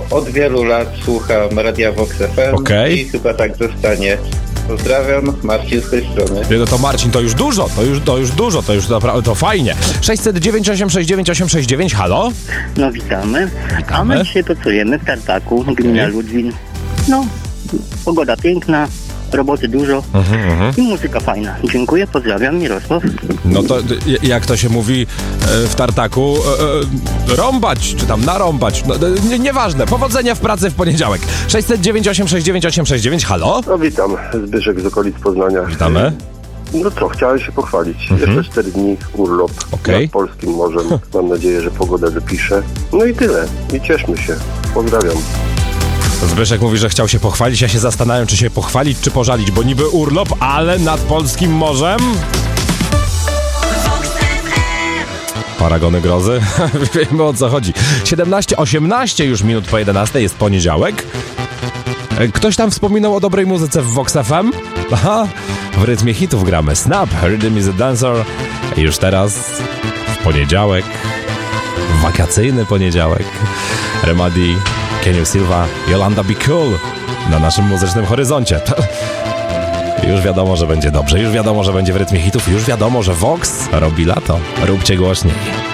od wielu lat słucham Radia Vox FM i chyba tak zostanie. Pozdrawiam, Marcin z tej strony. No to Marcin, to już dużo, to już naprawdę, to fajnie. 609 869 869, halo? No witamy. A my dzisiaj pracujemy w tartaku, gmina Ludwin. No, pogoda piękna, roboty dużo i muzyka fajna. Dziękuję, pozdrawiam, Mirosław. No to jak to się mówi w tartaku, rąbać, czy tam narąbać, no, nieważne. Powodzenia w pracy w poniedziałek. 609 869 869, halo? No witam, Zbyszek z okolic Poznania. Witamy. No co, chciałem się pochwalić. Jeszcze 4 dni urlop nad polskim morzem. Mam nadzieję, że pogoda dopisze. No i tyle. I cieszmy się. Pozdrawiam. Zbyszek mówi, że chciał się pochwalić. Ja się zastanawiam, czy się pochwalić, czy pożalić, bo niby urlop, ale nad polskim morzem... Paragony grozy? Wiemy, o co chodzi. 18 już minut po 11 jest poniedziałek. Ktoś tam wspominał o dobrej muzyce w Vox FM? Aha, w rytmie hitów gramy Snap, Rhythm is a Dancer. I już teraz w poniedziałek, wakacyjny poniedziałek, Remedy, Kenny Silva, Yolanda Be Cool na naszym muzycznym horyzoncie. Już wiadomo, że będzie dobrze, już wiadomo, że będzie w rytmie hitów, już wiadomo, że Vox robi lato. Róbcie głośniej.